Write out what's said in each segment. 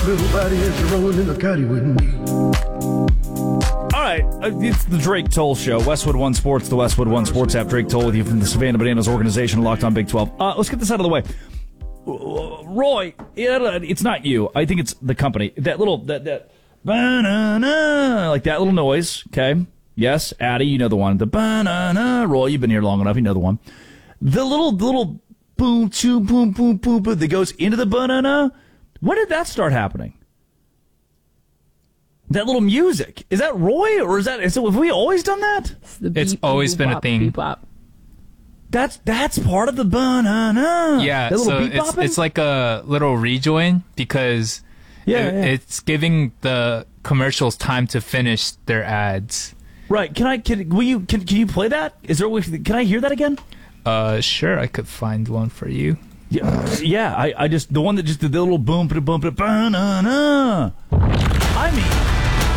Nobody is rolling in the caddy with me. All right, it's the Drake Toll Show. Westwood One Sports, the Westwood One Sports app. Drake Toll with you from the Savannah Bananas organization, Locked on Big 12. Let's get this out of the way. Roy, it's not you. I think it's the company. That little, that banana, like that little noise, okay? Yes, Addy, you know the one. The banana. Roy, you've been here long enough, you know the one. The little boom, choo, boom, boom, boom, boom that goes into the banana. When did that start happening? That little music. Is that Roy, or have we always done that? It's always been a thing. That's part of the banana. Yeah, so it's like a little rejoin because it's giving the commercials time to finish their ads. Right. Can you play that? Is there a way? Can I hear that again? Sure, I could find one for you. Yeah. I just the one that just did the little boom, banana. I mean.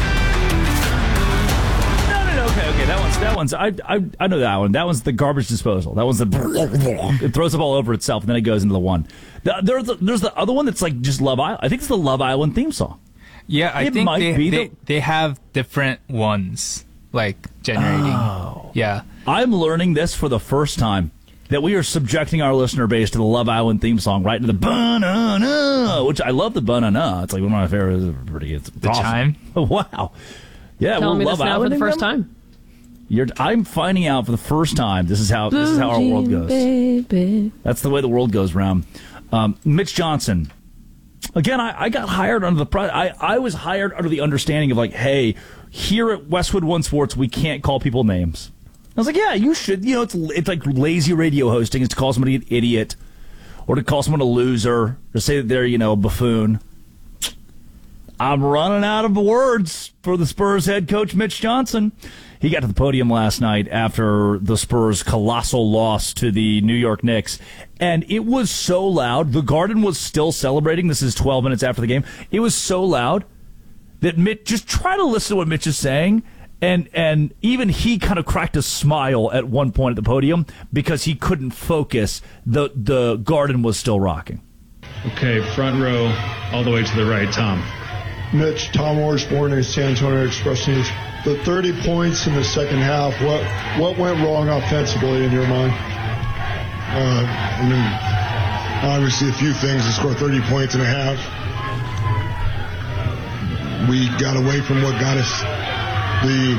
Okay. That one's. I know that one. That one's the garbage disposal. That one's it throws the ball over itself and then it goes into the one. There's the other one that's like just Love Island. I think it's the Love Island theme song. Yeah, I think they have different ones like generating. Oh. Yeah, I'm learning this for the first time that we are subjecting our listener base to the Love Island theme song right into the banana, which I love the banana. It's like one of my favorites. It's pretty. It's the awesome. chime. Oh, wow. Yeah, telling me this now for the first time. I'm finding out for the first time. This is how our world goes. Baby. That's the way the world goes round. Mitch Johnson. Again, I got hired under I was hired under the understanding of like, hey, here at Westwood One Sports, we can't call people names. I was like, yeah, you should. You know, it's like lazy radio hosting is to call somebody an idiot or to call someone a loser or say that they're, a buffoon. I'm running out of words for the Spurs head coach, Mitch Johnson. He got to the podium last night after the Spurs' colossal loss to the New York Knicks, and it was so loud. The Garden was still celebrating. This is 12 minutes after the game. It was so loud that Mitch, just try to listen to what Mitch is saying, and even he kind of cracked a smile at one point at the podium because he couldn't focus. The Garden was still rocking. Okay, front row, all the way to the right, Tom. Mitch, Tom Orsborn, San Antonio Express News. The 30 points in the second half, what went wrong offensively in your mind? Obviously a few things to score 30 points in a half. We got away from what got us the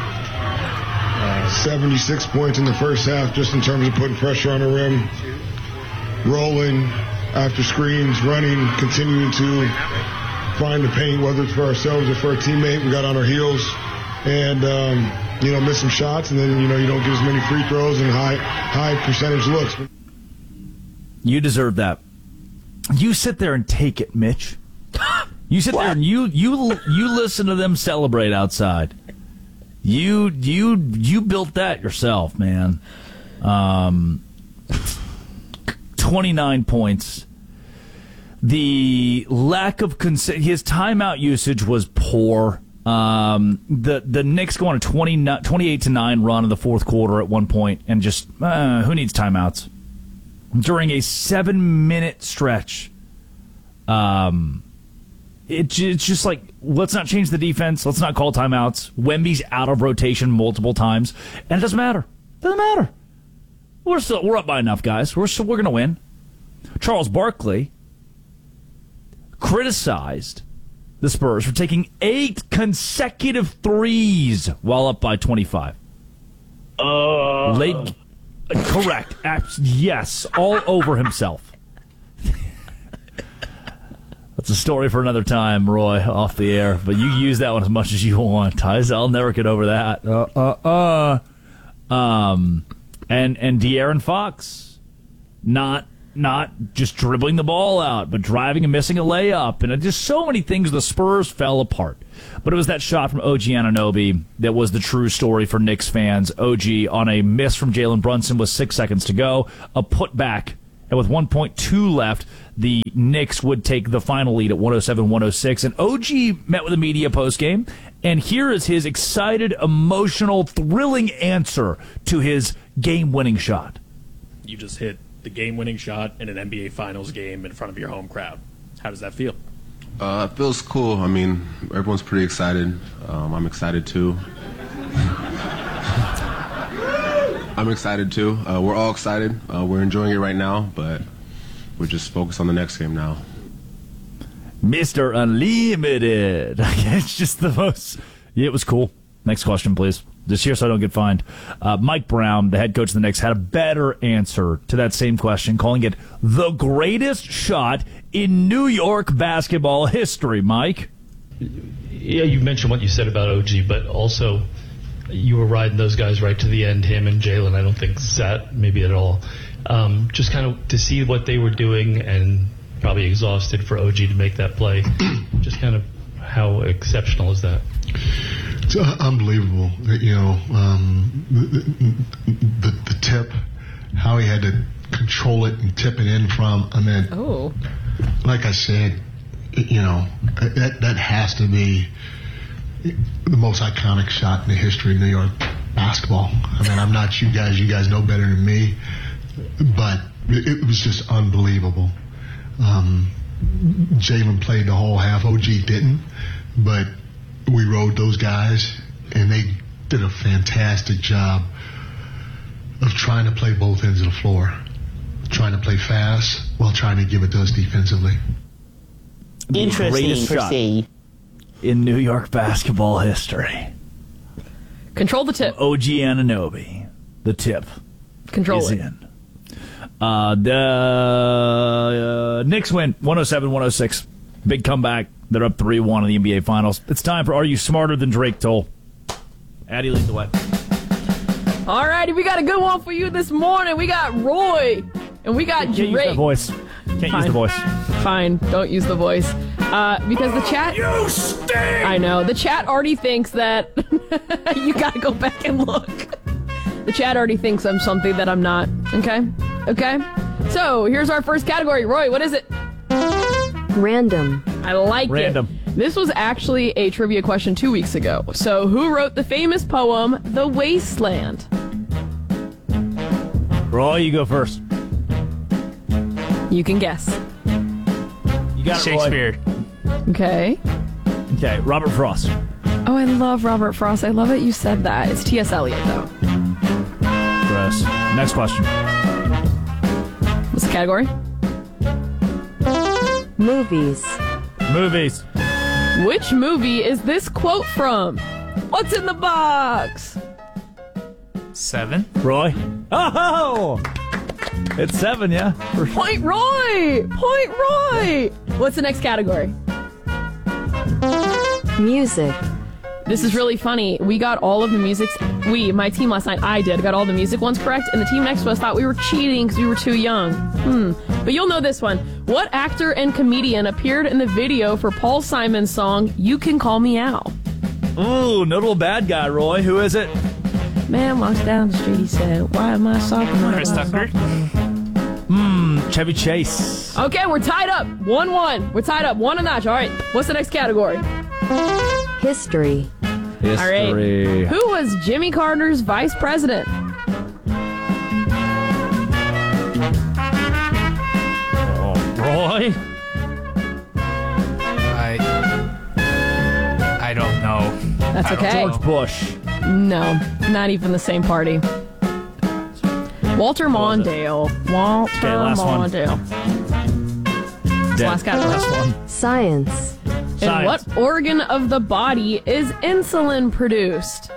76 points in the first half, just in terms of putting pressure on the rim, rolling after screens, running, continuing to find the paint, whether it's for ourselves or for a teammate. We got on our heels and, miss some shots, and then, you don't get as many free throws and high percentage looks. You deserve that. You sit there and take it, Mitch. You sit there and you listen to them celebrate outside. You built that yourself, man. 29 points. The lack of his timeout usage was poor. The Knicks go on a 28-9 run in the fourth quarter at one point, and just who needs timeouts during a 7-minute stretch? It's just like, let's not change the defense. Let's not call timeouts. Wemby's out of rotation multiple times, and it doesn't matter. Doesn't matter. We're up by enough, guys. We're going to win. Charles Barkley criticized the Spurs for taking 8 consecutive threes while up by 25. Correct. Yes, all over himself. That's a story for another time, Roy, off the air. But you use that one as much as you want. I'll never get over that. And De'Aaron Fox, not just dribbling the ball out, but driving and missing a layup. And just so many things, the Spurs fell apart. But it was that shot from OG Anunoby that was the true story for Knicks fans. OG on a miss from Jalen Brunson with 6 seconds to go, a putback. And with 1.2 left, the Knicks would take the final lead at 107-106. And OG met with the media postgame, and here is his excited, emotional, thrilling answer to his game-winning shot. You just hit the game-winning shot in an NBA Finals game in front of your home crowd. How does that feel? It feels cool. I mean, everyone's pretty excited. I'm excited too. We're all excited. We're enjoying it right now, but we're just focused on the next game now. Mr. Unlimited. It's just the most... Yeah, it was cool. Next question, please. Just here so I don't get fined. Mike Brown, the head coach of the Knicks, had a better answer to that same question, calling it the greatest shot in New York basketball history. Mike? Yeah, you mentioned what you said about OG, but also you were riding those guys right to the end, him and Jalen. I don't think Zat maybe at all. Just kind of to see what they were doing and probably exhausted for OG to make that play. Just kind of how exceptional is that? It's unbelievable. The tip, how he had to control it and tip it in from. I mean, like I said, that has to be the most iconic shot in the history of New York basketball. I mean, I'm not you guys. You guys know better than me, but it was just unbelievable. Jalen played the whole half. OG didn't, but we rode those guys, and they did a fantastic job of trying to play both ends of the floor, trying to play fast while trying to give it to us defensively. Interesting to see. In New York basketball history. Control the tip. OG Anunoby. The tip. Control is it. in. The Knicks win 107-106. Big comeback. They're up 3-1 in the NBA Finals. It's time for Are You Smarter Than Drake Toll? Addie, lead the way. All righty, we got a good one for you this morning. We got Roy, and we got Drake. Can't use that voice. Can't use the voice. Fine, don't use the voice. Because the chat... You stink! I know. The chat already thinks that... You gotta go back and look. The chat already thinks I'm something that I'm not. Okay? So, here's our first category. Roy, what is it? Random. I like Random. it. This was actually a trivia question 2 weeks ago. So, who wrote the famous poem, The Wasteland? Roy, you go first. You can guess. You got it, Shakespeare. Roy. Okay. Okay, Robert Frost. Oh, I love Robert Frost. I love it you said that. It's T.S. Eliot, though. Gross. Next question. What's the category? Movies. Movies. Which movie is this quote from? What's in the box? 7. Roy. Oh! It's 7, yeah. Point Roy! Point Roy! What's the next category? Music. This is really funny. We got all of the music. My team last night, got all the music ones correct, and the team next to us thought we were cheating because we were too young. But you'll know this one. What actor and comedian appeared in the video for Paul Simon's song, You Can Call Me Al? Ooh, notable bad guy, Roy. Who is it? Man walks down the street, he said, why am I sopping? Chris Tucker. Chevy Chase. Okay, we're tied up. 1-1. We're tied up. 1 a notch. All right. What's the next category? History. All right. Who was Jimmy Carter's vice president? Roy? I don't know. That's okay. George Bush. No, not even the same party. Walter Mondale. Okay, last one. Mondale. Last category. Last one. Science. In what organ of the body is insulin produced?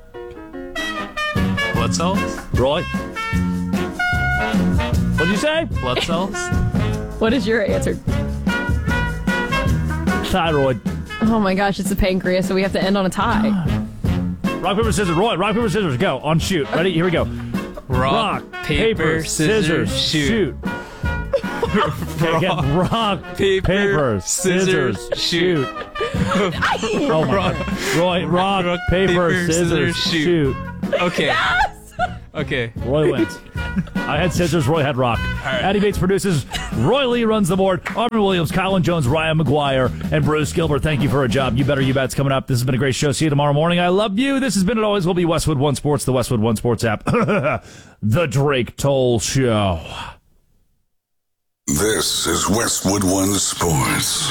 Blood cells? Roy? What'd you say? Blood cells? What is your answer? Thyroid. Oh my gosh, it's the pancreas, so we have to end on a tie. Rock, paper, scissors. Roy, rock, paper, scissors. Go. On shoot. Ready? Here we go. Rock, paper, scissors, shoot. Again, rock, paper, scissors, shoot. Oh my God. Roy, rock, paper, scissors, shoot. Okay. Yes! Okay. Roy wins. I had scissors, Roy had rock. Right. Addie Bates produces. Roy Lee runs the board. Armin Williams, Colin Jones, Ryan McGuire, and Bruce Gilbert. Thank you for a job. You better, you bet's coming up. This has been a great show. See you tomorrow morning. I love you. This has been, it always will be, Westwood One Sports, the Westwood One Sports app. The Drake Toll Show. This is Westwood One Sports.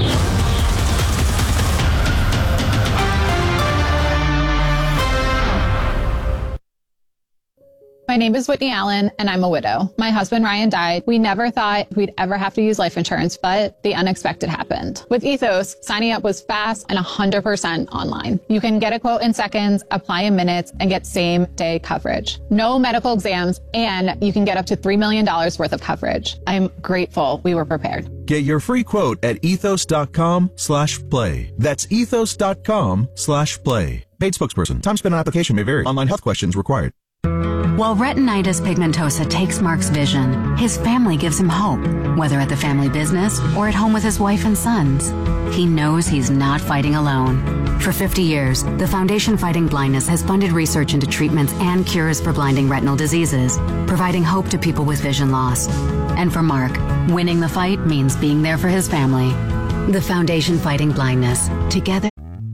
My name is Whitney Allen, and I'm a widow. My husband, Ryan, died. We never thought we'd ever have to use life insurance, but the unexpected happened. With Ethos, signing up was fast and 100% online. You can get a quote in seconds, apply in minutes, and get same-day coverage. No medical exams, and you can get up to $3 million worth of coverage. I'm grateful we were prepared. Get your free quote at ethos.com/play. That's ethos.com/play. Paid spokesperson. Time spent on application may vary. Online health questions required. While retinitis pigmentosa takes Mark's vision, his family gives him hope, whether at the family business or at home with his wife and sons. He knows he's not fighting alone. For 50 years, the Foundation Fighting Blindness has funded research into treatments and cures for blinding retinal diseases, providing hope to people with vision loss. And for Mark, winning the fight means being there for his family. The Foundation Fighting Blindness. Together.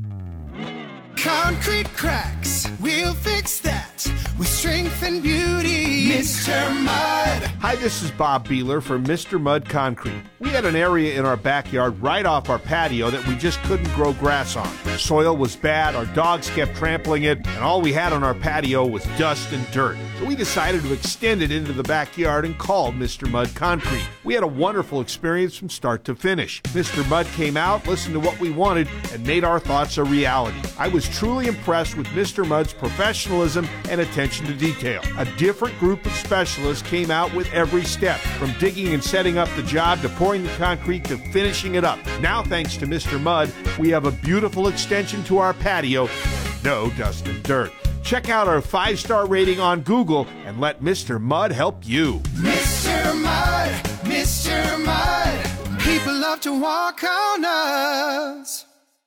Concrete cracks, we'll fix that with strength and beauty. Mr. Mud. Hi, this is Bob Beeler from Mr. Mud Concrete. We had an area in our backyard right off our patio that we just couldn't grow grass on. The soil was bad, our dogs kept trampling it, and all we had on our patio was dust and dirt. So we decided to extend it into the backyard and called Mr. Mud Concrete. We had a wonderful experience from start to finish. Mr. Mud came out, listened to what we wanted, and made our thoughts a reality. I was truly impressed with Mr. Mud's professionalism and attention to detail. A different group of specialists came out with every step, from digging and setting up the job to pouring the concrete to finishing it up. Now, thanks to Mr. Mud, we have a beautiful extension to our patio and no dust and dirt. Check out our 5-star rating on Google and let Mr. Mud help you. Mr. Mud, Mr. Mud. People love to walk on us.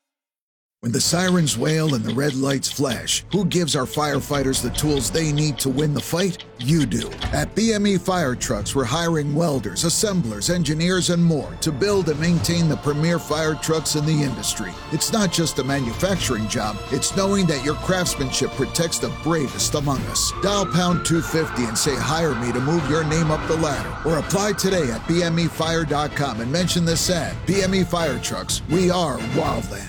When the sirens wail and the red lights flash, who gives our firefighters the tools they need to win the fight? You do. At BME Fire Trucks, we're hiring welders, assemblers, engineers, and more to build and maintain the premier fire trucks in the industry. It's not just a manufacturing job, it's knowing that your craftsmanship protects the bravest among us. Dial pound 250 and say hire me to move your name up the ladder. Or apply today at bmefire.com and mention this ad. BME Fire Trucks, we are Wildland.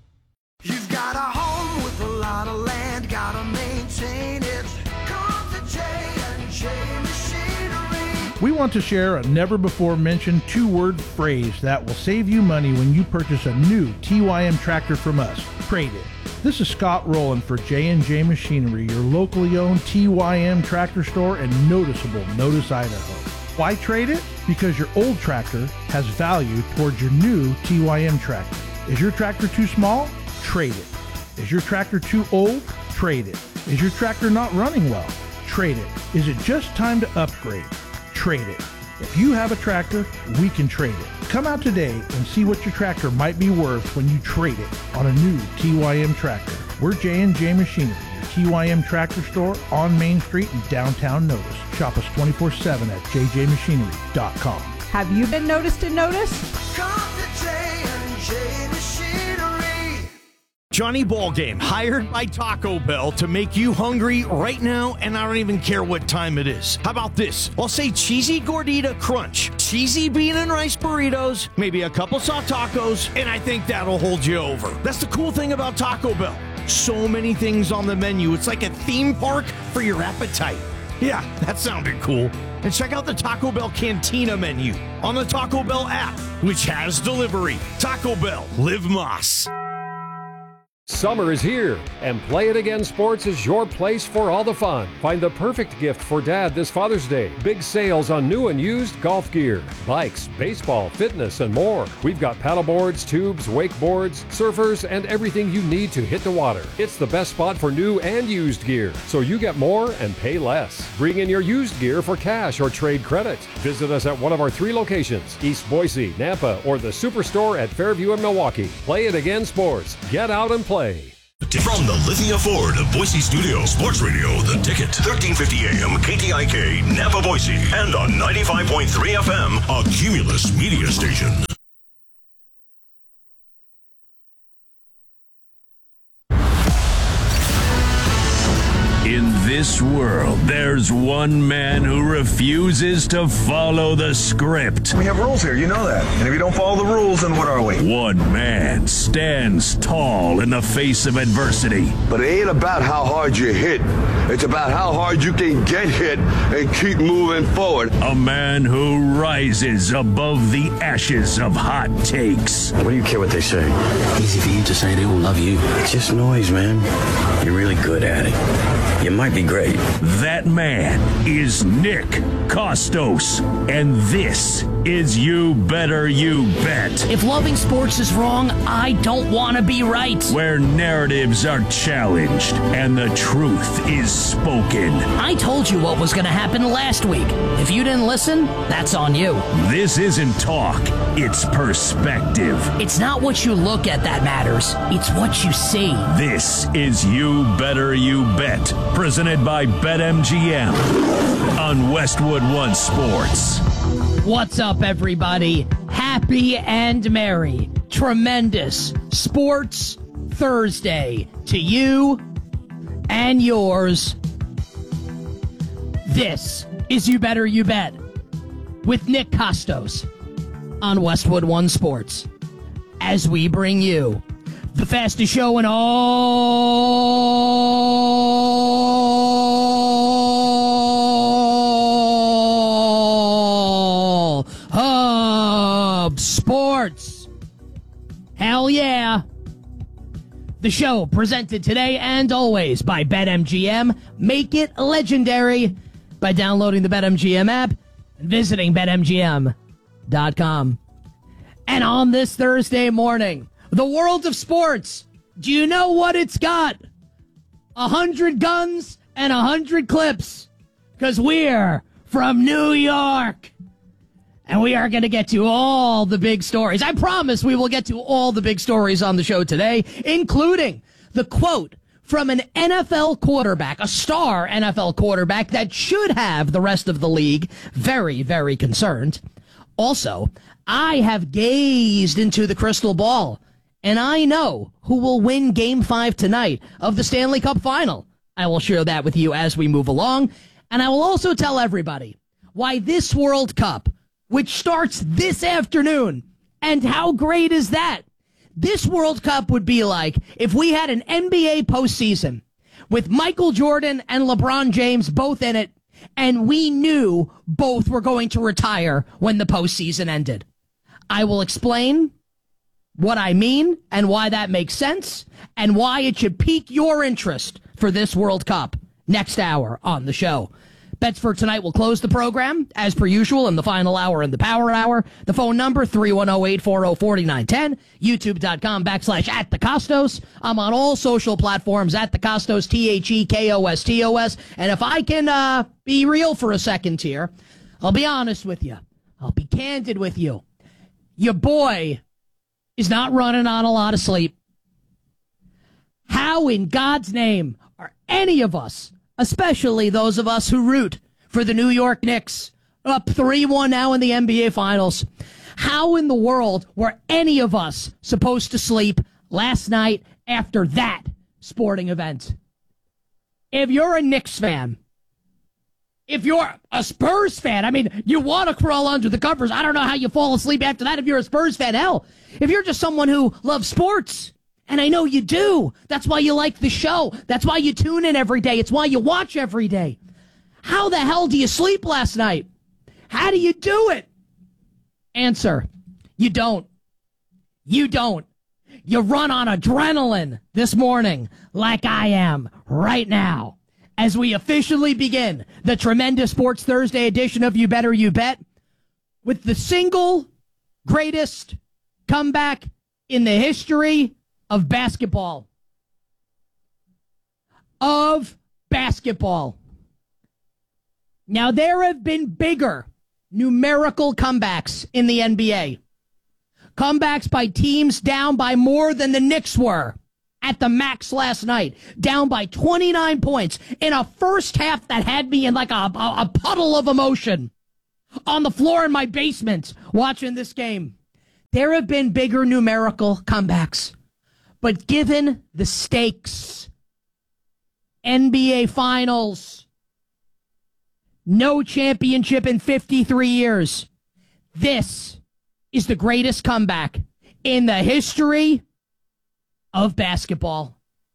You've got a home with a lot of land, gotta maintain it. Come to J&J Machinery. We want to share a never-before-mentioned 2-word phrase that will save you money when you purchase a new TYM tractor from us. Trade it. This is Scott Rowland for J&J Machinery, your locally owned TYM tractor store in noticeable Notice, Idaho. Why trade it? Because your old tractor has value towards your new TYM tractor. Is your tractor too small? Trade it. Is your tractor too old? Trade it. Is your tractor not running well? Trade it. Is it just time to upgrade? Trade it. If you have a tractor, we can trade it. Come out today and see what your tractor might be worth when you trade it on a new TYM tractor. We're J&J Machinery, your TYM tractor store on Main Street in downtown Notice. Shop us 24/7 at jjmachinery.com. Have you been noticed and noticed? Come to J&J Machinery. Johnny Ballgame, hired by Taco Bell to make you hungry right now, and I don't even care what time it is. How about this? I'll say cheesy gordita crunch, cheesy bean and rice burritos, maybe a couple soft tacos, and I think that'll hold you over. That's the cool thing about Taco Bell. So many things on the menu. It's like a theme park for your appetite. Yeah, that sounded cool. And check out the Taco Bell Cantina menu on the Taco Bell app, which has delivery. Taco Bell, live Moss. Summer is here, and Play It Again Sports is your place for all the fun. Find the perfect gift for Dad this Father's Day. Big sales on new and used golf gear, bikes, baseball, fitness, and more. We've got paddleboards, tubes, wakeboards, surfers, and everything you need to hit the water. It's the best spot for new and used gear, so you get more and pay less. Bring in your used gear for cash or trade credit. Visit us at one of our 3 locations, East Boise, Nampa, or the Superstore at Fairview and Milwaukee. Play It Again Sports. Get out and play. From the Lithia Ford Boise Studio, Sports Radio, The Ticket, 1350 AM, KTIK, Napa, Boise, and on 95.3 FM, a Cumulus media station. In this this world, there's one man who refuses to follow the script. We have rules here, you know that. And if you don't follow the rules, then what are we? One man stands tall in the face of adversity. But it ain't about how hard you hit. It's about how hard you can get hit and keep moving forward. A man who rises above the ashes of hot takes. What do you care what they say? Easy for you to say they all love you. It's just noise, man. You're really good at it. You might be great. That man is Nick Costos, and this is You Better You Bet. If loving sports is wrong, I don't want to be right. Where narratives are challenged and the truth is spoken. I told you what was going to happen last week. If you didn't listen, that's on you. This isn't talk, it's perspective. It's not what you look at that matters. It's what you see. This is You Better You Bet, presented by BetMGM on Westwood One Sports. What's up, everybody? Happy and merry, tremendous Sports Thursday to you and yours. This is You Better You Bet with Nick Costos on Westwood One Sports, as we bring you the fastest show in all of sports. Hell yeah. The show presented today and always by BetMGM. Make it legendary by downloading the BetMGM app and visiting BetMGM.com. And on this Thursday morning, the world of sports. Do you know what it's got? 100 guns and 100 clips. Because we're from New York. And we are going to get to all the big stories. I promise we will get to all the big stories on the show today, including the quote from an NFL quarterback, a star NFL quarterback that should have the rest of the league very, very concerned. Also, I have gazed into the crystal ball, and I know who will win Game 5 tonight of the Stanley Cup Final. I will share that with you as we move along, and I will also tell everybody why this World Cup, which starts this afternoon, and how great is that? This World Cup would be like if we had an NBA postseason with Michael Jordan and LeBron James both in it, and we knew both were going to retire when the postseason ended. I will explain what I mean and why that makes sense and why it should pique your interest for this World Cup next hour on the show. Bets for tonight will close the program, as per usual, in the final hour and the power hour. The phone number, 310-840-4910. YouTube.com/@TheCostos. I'm on all social platforms, @TheCostos, TheKostos. And if I can be real for a second here, I'll be honest with you. I'll be candid with you. Your boy is not running on a lot of sleep. How in God's name are any of us, especially those of us who root for the New York Knicks, up 3-1 now in the NBA Finals, how in the world were any of us supposed to sleep last night after that sporting event? If you're a Knicks fan, if you're a Spurs fan, I mean, you want to crawl under the covers. I don't know how you fall asleep after that if you're a Spurs fan. Hell, if you're just someone who loves sports, and I know you do. That's why you like the show. That's why you tune in every day. It's why you watch every day. How the hell do you sleep last night? How do you do it? Answer, you don't. You don't. You run on adrenaline this morning like I am right now as we officially begin the tremendous Sports Thursday edition of You Better You Bet with the single greatest comeback in the history of basketball. Now, there have been bigger numerical comebacks in the NBA. Comebacks by teams down by more than the Knicks were at the max last night. Down by 29 points in a first half that had me in like a puddle of emotion on the floor in my basement watching this game. There have been bigger numerical comebacks. But given the stakes, NBA Finals. No championship in 53 years. This is the greatest comeback in the history of basketball.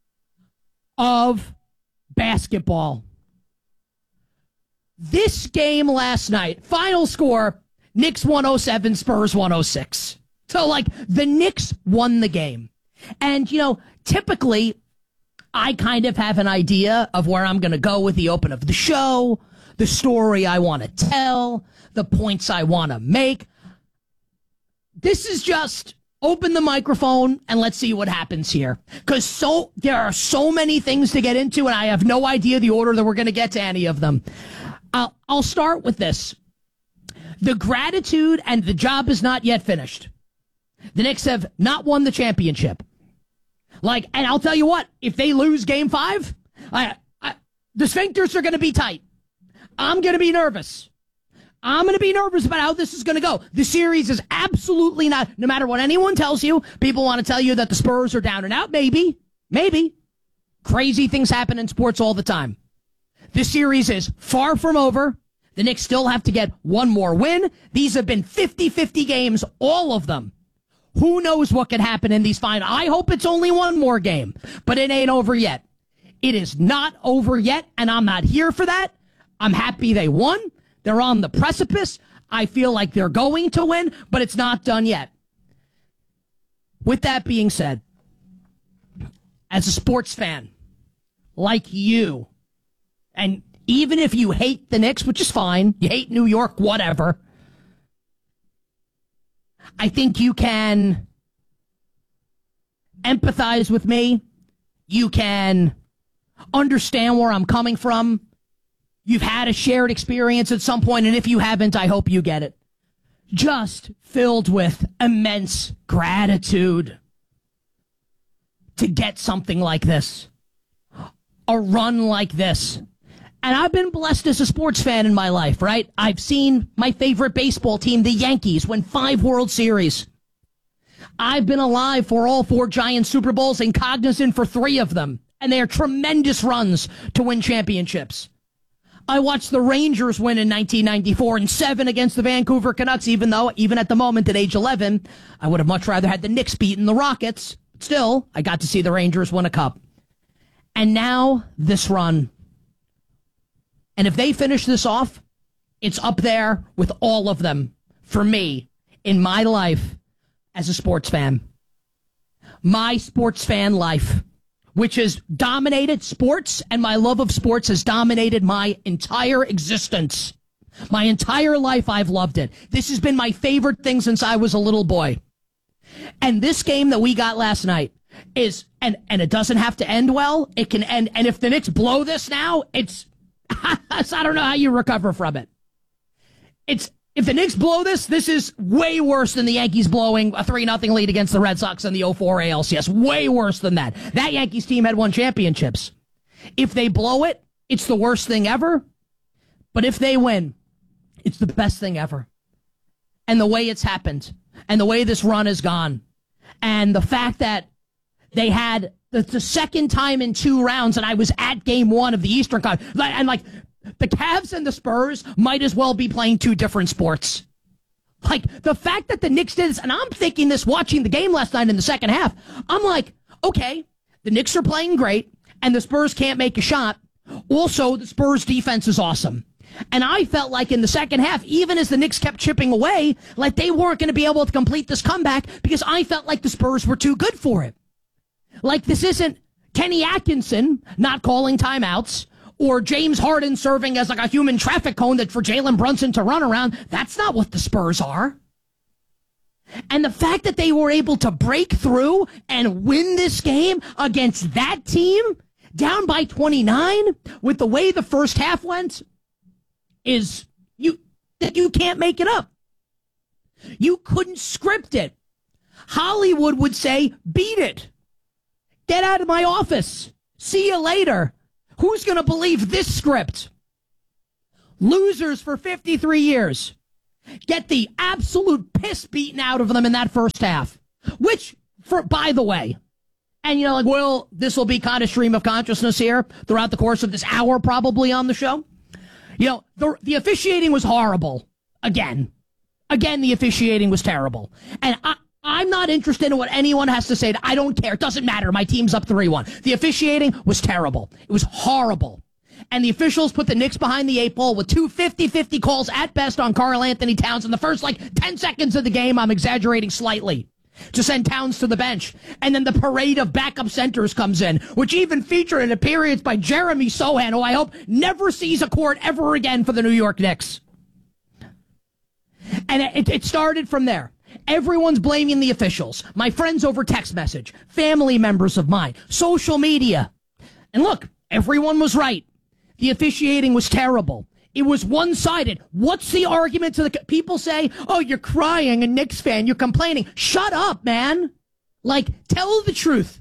This game last night, final score, Knicks 107, Spurs 106. So, the Knicks won the game. And, typically, I kind of have an idea of where I'm going to go with the open of the show, the story I want to tell, the points I want to make. This is just open the microphone and let's see what happens here. Because there are so many things to get into, and I have no idea the order that we're going to get to any of them. I'll start with this. The gratitude, and the job is not yet finished. The Knicks have not won the championship. And I'll tell you what, if they lose Game 5, the sphincters are going to be tight. I'm going to be nervous. I'm going to be nervous about how this is going to go. The series is absolutely not, no matter what anyone tells you, people want to tell you that the Spurs are down and out. Maybe. Crazy things happen in sports all the time. This series is far from over. The Knicks still have to get one more win. These have been 50-50 games, all of them. Who knows what could happen in these finals? I hope it's only one more game, but it ain't over yet. It is not over yet, and I'm not here for that. I'm happy they won. They're on the precipice. I feel like they're going to win, but it's not done yet. With that being said, as a sports fan, like you, and even if you hate the Knicks, which is fine, you hate New York, whatever, I think you can empathize with me. You can understand where I'm coming from. You've had a shared experience at some point, and if you haven't, I hope you get it. Just filled with immense gratitude to get something like this, a run like this. And I've been blessed as a sports fan in my life, right? I've seen my favorite baseball team, the Yankees, win 5 World Series. I've been alive for all 4 Giant Super Bowls and cognizant for 3 of them. And they are tremendous runs to win championships. I watched the Rangers win in 1994 and 7 against the Vancouver Canucks, even at the moment at age 11, I would have much rather had the Knicks beaten the Rockets. Still, I got to see the Rangers win a cup. And now this run. And if they finish this off, it's up there with all of them for me in my life as a sports fan. My sports fan life, which has dominated sports, and my love of sports has dominated my entire existence. My entire life, I've loved it. This has been my favorite thing since I was a little boy. And this game that we got last night is, and it doesn't have to end well. It can end, and if the Knicks blow this now, it's, I don't know how you recover from it. If the Knicks blow this is way worse than the Yankees blowing a 3-0 lead against the Red Sox in the 04 ALCS. Way worse than that. That Yankees team had won championships. If they blow it, it's the worst thing ever. But if they win, it's the best thing ever. And the way it's happened, and the way this run has gone, and the fact that they had the second time in 2 rounds, and I was at game 1 of the Eastern Conference, and the Cavs and the Spurs might as well be playing 2 different sports. The fact that the Knicks did this, and I'm thinking this watching the game last night in the second half, I'm like, okay, the Knicks are playing great, and the Spurs can't make a shot. Also, the Spurs defense is awesome. And I felt like in the second half, even as the Knicks kept chipping away, like they weren't going to be able to complete this comeback because I felt like the Spurs were too good for it. Like this isn't Kenny Atkinson not calling timeouts or James Harden serving as like a human traffic cone that for Jalen Brunson to run around. That's not what the Spurs are. And the fact that they were able to break through and win this game against that team down by 29 with the way the first half went is you can't make it up. You couldn't script it. Hollywood would say, beat it. Get out of my office. See you later. Who's going to believe this script? Losers for 53 years get the absolute piss beaten out of them in that first half. Which, by the way, And you're like, well, this will be kind of stream of consciousness here throughout the course of this hour probably on the show. You know, the officiating was horrible. Again, the officiating was terrible. And I'm not interested in what anyone has to say. I don't care. It doesn't matter. My team's up 3-1. The officiating was terrible. It was horrible. And the officials put the Knicks behind the 8 ball with 2 50-50 calls at best on Karl Anthony Towns in the first, 10 seconds of the game. I'm exaggerating slightly. To send Towns to the bench. And then the parade of backup centers comes in, which even featured an appearance by Jeremy Sohan, who I hope never sees a court ever again for the New York Knicks. And it started from there. Everyone's blaming the officials. My friends over text message, family members of mine, social media. And look, everyone was right. The officiating was terrible. It was one-sided. What's the argument to the people say, oh, you're crying, a Knicks fan, you're complaining. Shut up, man. Tell the truth.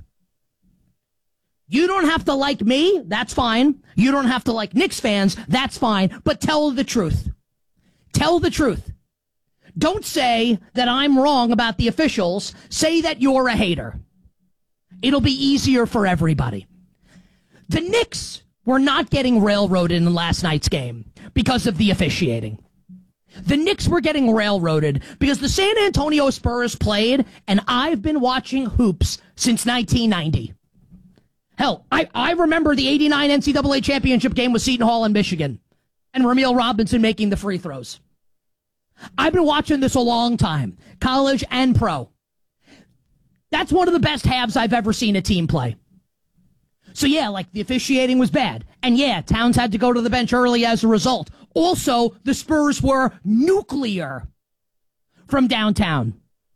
You don't have to like me. That's fine. You don't have to like Knicks fans. That's fine. But tell the truth. Tell the truth. Don't say that I'm wrong about the officials. Say that you're a hater. It'll be easier for everybody. The Knicks were not getting railroaded in last night's game because of the officiating. The Knicks were getting railroaded because the San Antonio Spurs played, and I've been watching hoops since 1990. Hell, I remember the 89 NCAA championship game with Seton Hall in Michigan and Ramil Robinson making the free throws. I've been watching this a long time, college and pro. That's one of the best halves I've ever seen a team play. So yeah, the officiating was bad. And yeah, Towns had to go to the bench early as a result. Also, the Spurs were nuclear from downtown.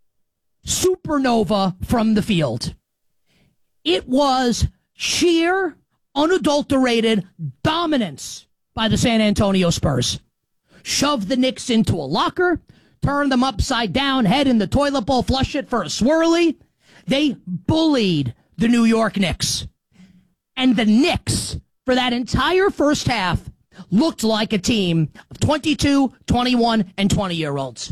Supernova from the field. It was sheer, unadulterated dominance by the San Antonio Spurs. Shoved the Knicks into a locker, turned them upside down, head in the toilet bowl, flush it for a swirly. They bullied the New York Knicks. And the Knicks, for that entire first half, looked like a team of 22, 21, and 20-year-olds.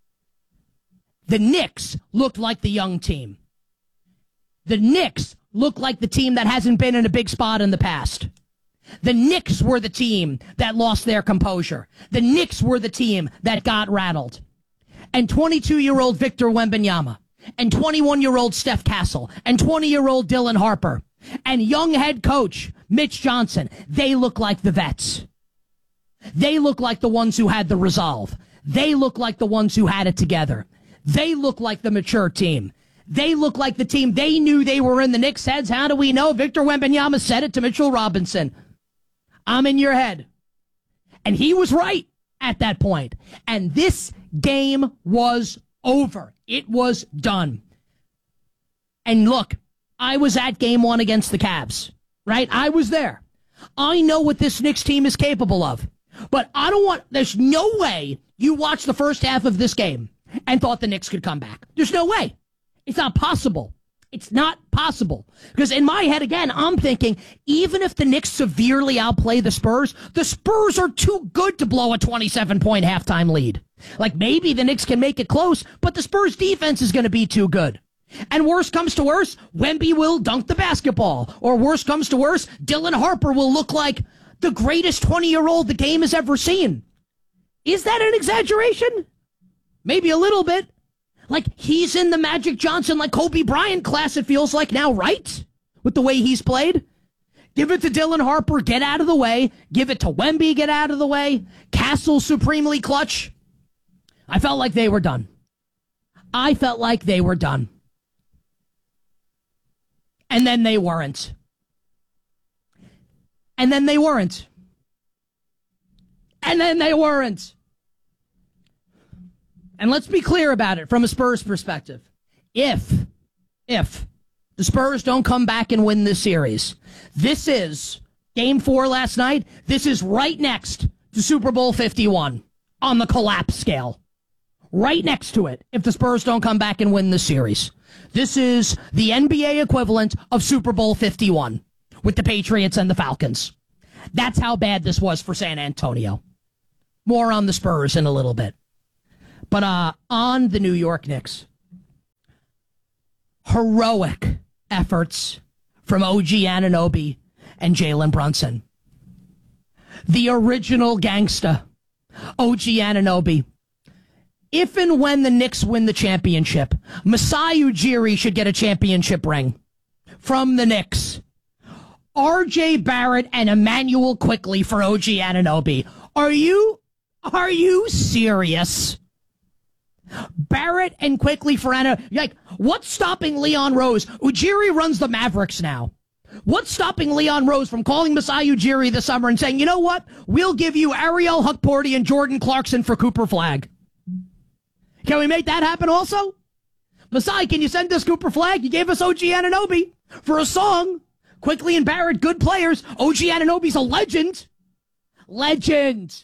The Knicks looked like the young team. The Knicks looked like the team that hasn't been in a big spot in the past. The Knicks were the team that lost their composure. The Knicks were the team that got rattled. And 22-year-old Victor Wembanyama, and 21-year-old Steph Castle, and 20-year-old Dylan Harper, and young head coach Mitch Johnson, they look like the vets. They look like the ones who had the resolve. They look like the ones who had it together. They look like the mature team. They look like the team they knew they were in the Knicks' heads. How do we know? Victor Wembanyama said it to Mitchell Robinson. I'm in your head. And he was right at that point. And this game was over. It was done. And look, I was at game 1 against the Cavs, right? I was there. I know what this Knicks team is capable of. But there's no way you watched the first half of this game and thought the Knicks could come back. There's no way. It's not possible. It's not possible. Because in my head, again, I'm thinking, even if the Knicks severely outplay the Spurs are too good to blow a 27-point halftime lead. Maybe the Knicks can make it close, but the Spurs defense is going to be too good. And worst comes to worst, Wemby will dunk the basketball. Or worst comes to worst, Dylan Harper will look like the greatest 20-year-old the game has ever seen. Is that an exaggeration? Maybe a little bit. He's in the Magic Johnson, Kobe Bryant class, it feels like now, right? With the way he's played. Give it to Dylan Harper, get out of the way. Give it to Wemby, get out of the way. Castle, supremely clutch. I felt like they were done. And then they weren't. And let's be clear about it from a Spurs perspective. If the Spurs don't come back and win this series, this is Game 4 last night. This is right next to Super Bowl 51 on the collapse scale. Right next to it if the Spurs don't come back and win this series. This is the NBA equivalent of Super Bowl 51 with the Patriots and the Falcons. That's how bad this was for San Antonio. More on the Spurs in a little bit. But on the New York Knicks, heroic efforts from OG Anunoby and Jalen Brunson. The original gangsta, OG Anunoby. If and when the Knicks win the championship, Masai Ujiri should get a championship ring from the Knicks. RJ Barrett and Emmanuel Quickley for OG Anunoby. Are you serious? Barrett and Quickley for Anunoby. Like, what's stopping Leon Rose? Ujiri runs the Mavericks now. What's stopping Leon Rose from calling Masai Ujiri this summer and saying, you know what? We'll give you Ariel Hukporti and Jordan Clarkson for Cooper Flagg. Can we make that happen also? Masai, can you send us Cooper Flagg? You gave us OG Anunoby for a song. Quickley and Barrett, good players. OG Anunoby's a legend. Legend.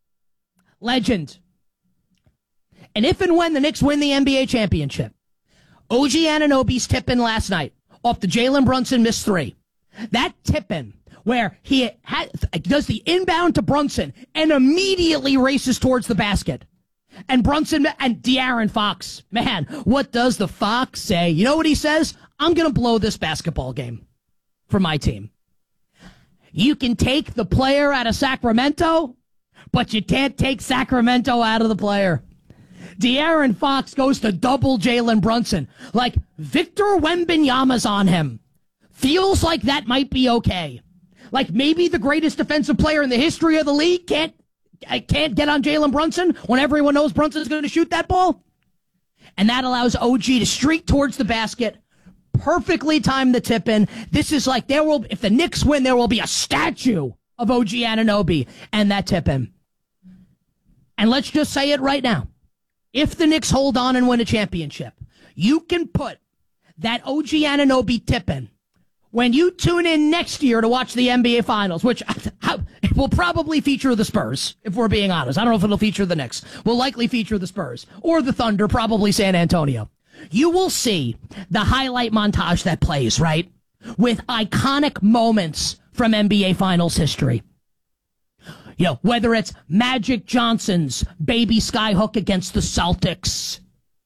And if and when the Knicks win the NBA championship, OG Anunoby's tip-in last night off the Jalen Brunson missed three. That tip-in where he does the inbound to Brunson and immediately races towards the basket. And Brunson and De'Aaron Fox, man, what does the Fox say? You know what he says? I'm going to blow this basketball game for my team. You can take the player out of Sacramento, but you can't take Sacramento out of the player. De'Aaron Fox goes to double Jalen Brunson. Like, Victor Wembanyama's on him. Feels like that might be okay. Like, maybe the greatest defensive player in the history of the league can't get on Jalen Brunson when everyone knows Brunson's going to shoot that ball. And that allows OG to streak towards the basket, perfectly time the tip in. This is like, if the Knicks win, there will be a statue of OG Anunoby and that tip in. And let's just say it right now. If the Knicks hold on and win a championship, you can put that OG Anunoby tip in when you tune in next year to watch the NBA Finals, which will probably feature the Spurs, if we're being honest. I don't know if it'll feature the Knicks. Will likely feature the Spurs. Or the Thunder, probably San Antonio. You will see the highlight montage that plays, right? With iconic moments from NBA Finals history. You know, whether it's Magic Johnson's baby skyhook against the Celtics,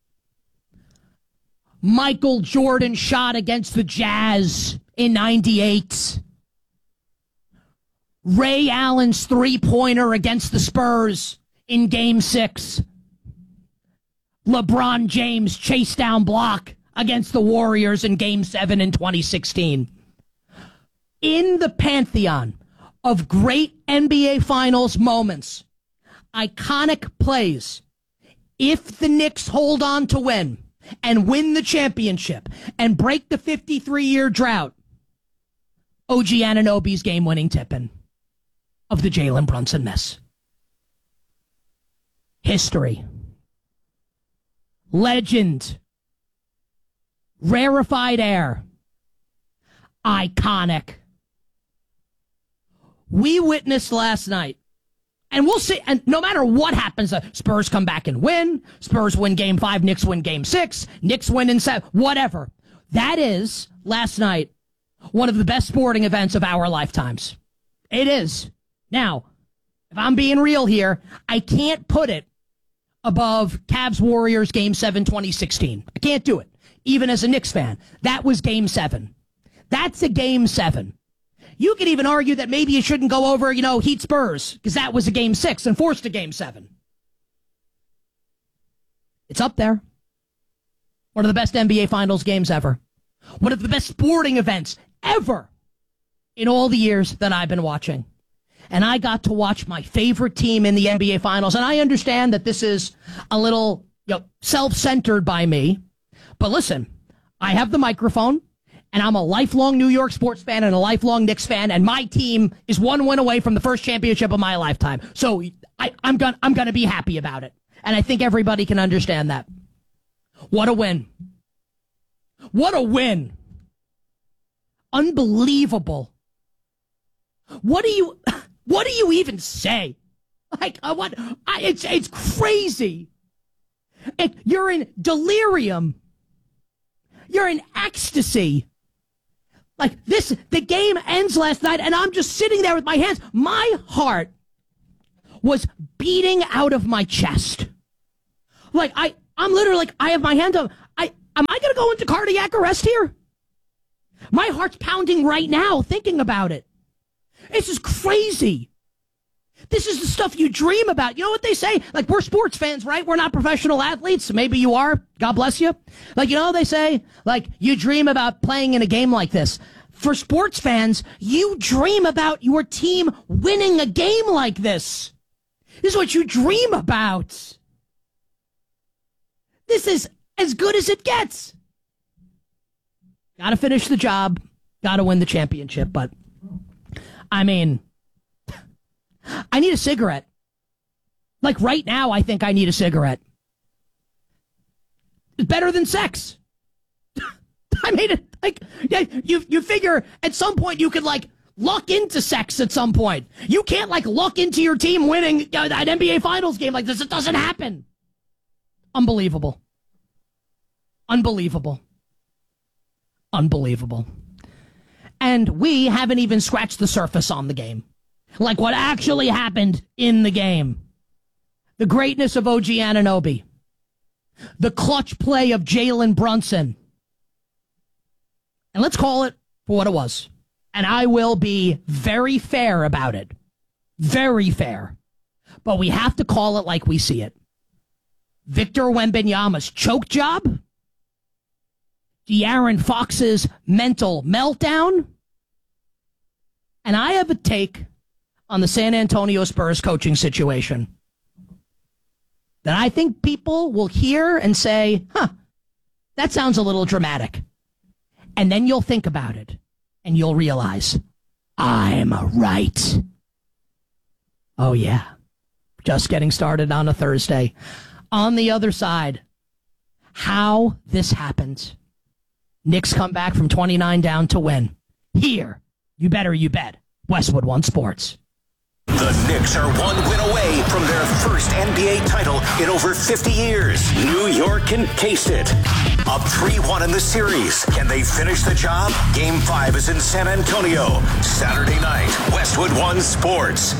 Michael Jordan shot against the Jazz in 98, Ray Allen's three-pointer against the Spurs in Game 6, LeBron James' chase-down block against the Warriors in Game 7 in 2016. In the pantheon of great NBA Finals moments, iconic plays, if the Knicks hold on to win and win the championship and break the 53-year drought, OG Anunoby's game-winning tip-in of the Jalen Brunson miss. History. Legend. Rarefied air. Iconic. We witnessed last night, and we'll see, and no matter what happens, Spurs come back and win, Spurs win Game 5, Knicks win Game 6, Knicks win in 7, whatever. That is, last night, one of the best sporting events of our lifetimes. It is. Now, if I'm being real here, I can't put it above Cavs-Warriors Game 7 2016. I can't do it, even as a Knicks fan. That was Game 7. That's a Game 7. You could even argue that maybe you shouldn't go over, Heat Spurs, because that was a Game 6 and forced a Game 7. It's up there. One of the best NBA Finals games ever. One of the best sporting events ever in all the years that I've been watching. And I got to watch my favorite team in the NBA Finals. And I understand that this is a little self-centered by me. But listen, I have the microphone. And I'm a lifelong New York sports fan and a lifelong Knicks fan, and my team is one win away from the first championship of my lifetime. So I'm gonna be happy about it, and I think everybody can understand that. What a win! What a win! Unbelievable! What do you even say? It's crazy. You're in delirium. You're in ecstasy. Like this, the game ends last night, and I'm just sitting there with my hands. My heart was beating out of my chest. I'm literally like, I have my hand up. Am I going to go into cardiac arrest here? My heart's pounding right now thinking about it. This is crazy. This is the stuff you dream about. You know what they say? Like, we're sports fans, right? We're not professional athletes. Maybe you are. God bless you. Like, you know what they say? Like, you dream about playing in a game like this. For sports fans, you dream about your team winning a game like this. This is what you dream about. This is as good as it gets. Got to finish the job. Got to win the championship. But, I mean, I need a cigarette. Like, right now, I think I need a cigarette. It's better than sex. I made it, like, yeah, you figure at some point you could, like, luck into sex at some point. You can't, like, luck into your team winning an NBA Finals game like this. It doesn't happen. Unbelievable. Unbelievable. Unbelievable. And we haven't even scratched the surface on the game. Like what actually happened in the game. The greatness of OG Anunoby. The clutch play of Jalen Brunson. And let's call it for what it was. And I will be very fair about it. Very fair. But we have to call it like we see it. Victor Wembanyama's choke job. De'Aaron Fox's mental meltdown. And I have a take on the San Antonio Spurs coaching situation that I think people will hear and say, that sounds a little dramatic. And then you'll think about it, and you'll realize, I'm right. Oh, yeah. Just getting started on a Thursday. On the other side, how this happened. Knicks come back from 29 down to win. Here, you bet, Westwood One Sports. The Knicks are one win away from their first NBA title in over 50 years. New York can taste it. Up 3-1 in the series. Can they finish the job? Game 5 is in San Antonio. Saturday night, Westwood One Sports.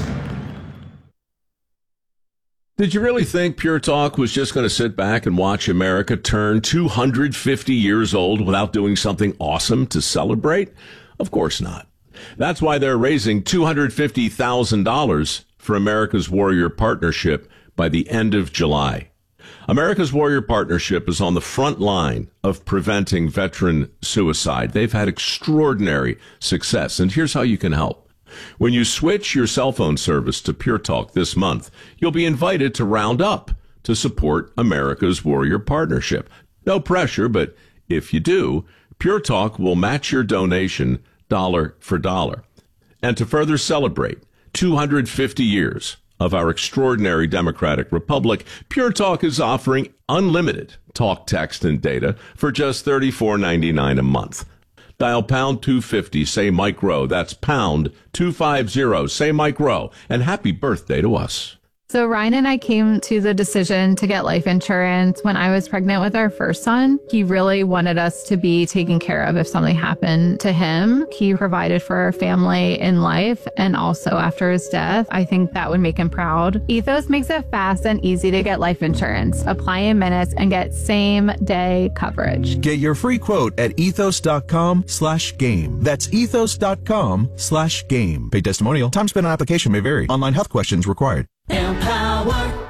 Did you really think Pure Talk was just going to sit back and watch America turn 250 years old without doing something awesome to celebrate? Of course not. That's why they're raising $250,000 for America's Warrior Partnership by the end of July. America's Warrior Partnership is on the front line of preventing veteran suicide. They've had extraordinary success, and here's how you can help. When you switch your cell phone service to Pure Talk this month, you'll be invited to round up to support America's Warrior Partnership. No pressure, but if you do, Pure Talk will match your donation dollar for dollar. And to further celebrate 250 years of our extraordinary democratic republic, Pure Talk is offering unlimited talk, text, and data for just $34.99 a month. Dial pound 250, say Mike Rowe. That's pound 250, say Mike Rowe. And happy birthday to us. So Ryan and I came to the decision to get life insurance when I was pregnant with our first son. He really wanted us to be taken care of if something happened to him. He provided for our family in life and also after his death. I think that would make him proud. Ethos makes it fast and easy to get life insurance. Apply in minutes and get same-day coverage. Get your free quote at ethos.com/game. That's ethos.com/game. Paid testimonial. Time spent on application may vary. Online health questions required. Empower.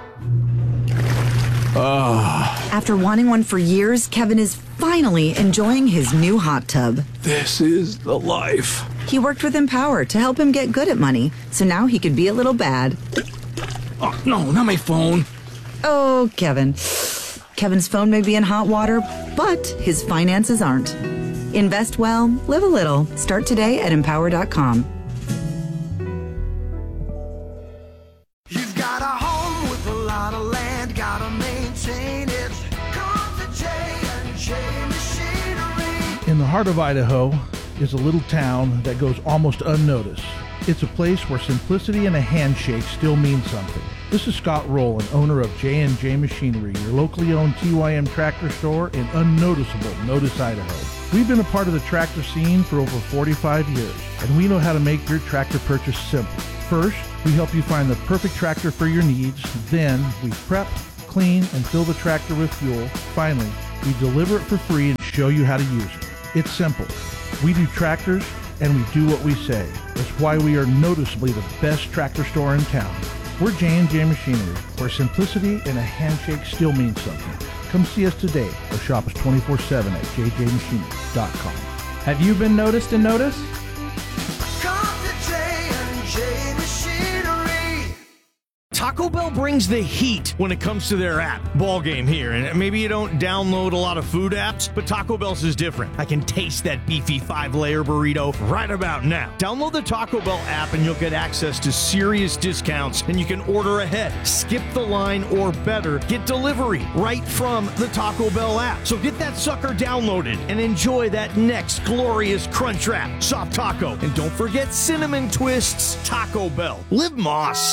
After wanting one for years, Kevin is finally enjoying his new hot tub. This is the life. He worked with Empower to help him get good at money, so now he could be a little bad. Oh, no, not my phone. Oh, Kevin. Kevin's phone may be in hot water, but his finances aren't. Invest well, live a little. Start today at empower.com. You've got a home with a lot of land, gotta maintain it. Come to J&J Machinery. In the heart of Idaho is a little town that goes almost unnoticed. It's a place where simplicity and a handshake still mean something. This is Scott Rowland, owner of J&J Machinery, your locally owned TYM tractor store in unnoticeable Notice, Idaho. We've been a part of the tractor scene for over 45 years, and we know how to make your tractor purchase simple. First, we help you find the perfect tractor for your needs. Then, we prep, clean, and fill the tractor with fuel. Finally, we deliver it for free and show you how to use it. It's simple. We do tractors, and we do what we say. That's why we are noticeably the best tractor store in town. We're J&J Machinery, where simplicity and a handshake still means something. Come see us today or shop us 24/7 at jjmachinery.com. Have you been noticed and noticed? Taco Bell brings the heat when it comes to their app. Ball game here. And maybe you don't download a lot of food apps, but Taco Bell's is different. I can taste that beefy 5-layer burrito right about now. Download the Taco Bell app and you'll get access to serious discounts, and you can order ahead, skip the line, or better, get delivery right from the Taco Bell app. So get that sucker downloaded and enjoy that next glorious crunch wrap, soft taco. And don't forget cinnamon twists. Taco Bell. Live Moss.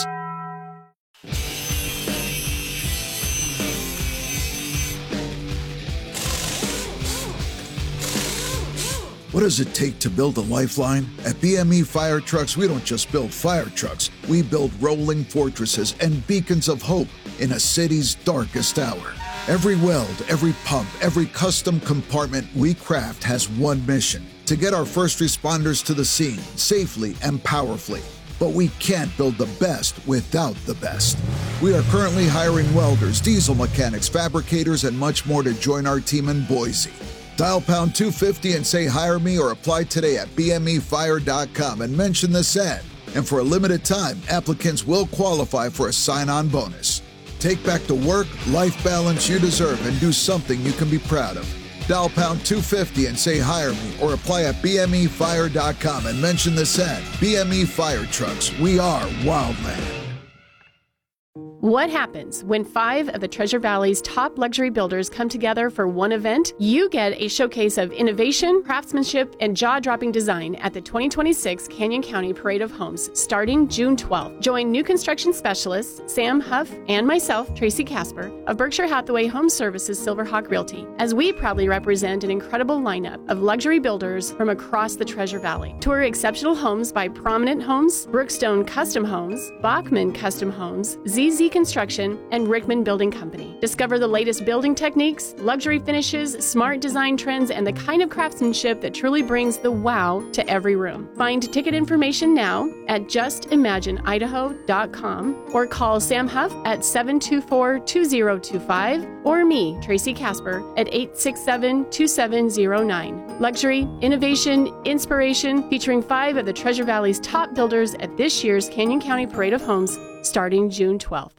What does it take to build a lifeline? At BME Fire Trucks, we don't just build fire trucks. We build rolling fortresses and beacons of hope in a city's darkest hour. Every weld, every pump, every custom compartment we craft has one mission: to get our first responders to the scene safely and powerfully. But we can't build the best without the best. We are currently hiring welders, diesel mechanics, fabricators, and much more to join our team in Boise. Dial pound 250 and say hire me, or apply today at bmefire.com and mention this ad. And for a limited time, applicants will qualify for a sign-on bonus. Take back the work, life balance you deserve and do something you can be proud of. Dial pound 250 and say hire me, or apply at bmefire.com and mention this ad. BME Fire Trucks, we are Wildland. What happens when 5 of the Treasure Valley's top luxury builders come together for one event? You get a showcase of innovation, craftsmanship, and jaw-dropping design at the 2026 Canyon County Parade of Homes starting June 12th. Join new construction specialists Sam Huff and myself, Tracy Casper, of Berkshire Hathaway Home Services Silverhawk Realty, as we proudly represent an incredible lineup of luxury builders from across the Treasure Valley. Tour exceptional homes by Prominent Homes, Brookstone Custom Homes, Bachman Custom Homes, ZZ Construction, and Rickman Building Company. Discover the latest building techniques, luxury finishes, smart design trends, and the kind of craftsmanship that truly brings the wow to every room. Find ticket information now at justimagineidaho.com or call Sam Huff at 724-2025 or me, Tracy Casper, at 867-2709. Luxury, innovation, inspiration, featuring 5 of the Treasure Valley's top builders at this year's Canyon County Parade of Homes starting June 12th.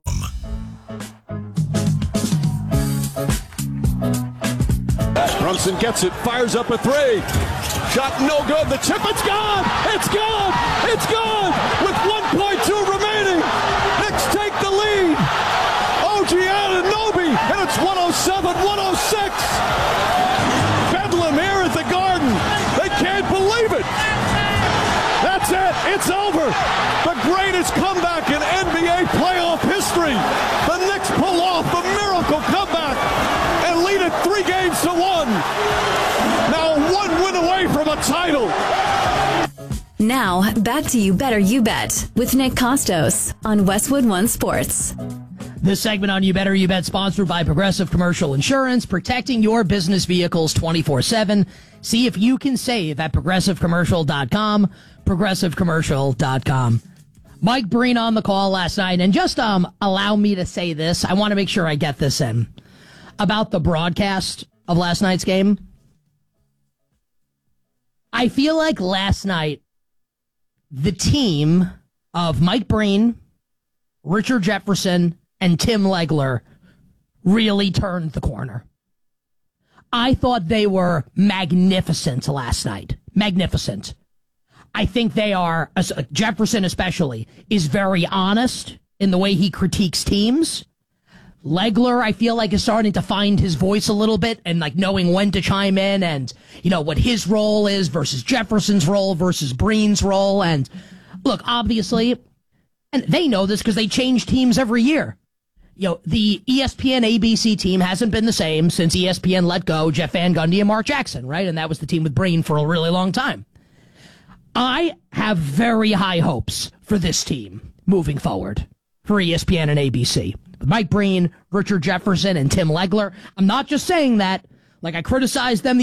Brunson gets it, fires up a 3. Shot no good. The chip, it's gone! It's gone! It's gone! With 1.2 remaining, Knicks take the lead. OG Anunoby, and it's 107-106. Bedlam here at the Garden. They can't believe it. That's it. It's over. The greatest comeback in NBA playoff history. The Knicks pull off the miracle comeback and lead it 3-1. Now 1 win away from a title. Now, back to You Better You Bet with Nick Costos on Westwood One Sports. This segment on You Better You Bet sponsored by Progressive Commercial Insurance, protecting your business vehicles 24/7. See if you can save at progressivecommercial.com, progressivecommercial.com. Mike Breen on the call last night, and just allow me to say this. I want to make sure I get this in. About the broadcast of last night's game. I feel like last night, the team of Mike Breen, Richard Jefferson, and Tim Legler really turned the corner. I thought they were magnificent last night. Magnificent. I think they are, Jefferson especially, is very honest in the way he critiques teams. Legler, I feel like, is starting to find his voice a little bit and like knowing when to chime in and, you know, what his role is versus Jefferson's role versus Breen's role. And look, obviously, and they know this because they change teams every year. You know, the ESPN ABC team hasn't been the same since ESPN let go Jeff Van Gundy and Mark Jackson, right? And that was the team with Breen for a really long time. I have very high hopes for this team moving forward for ESPN and ABC. With Mike Breen, Richard Jefferson, and Tim Legler. I'm not just saying that like I criticized them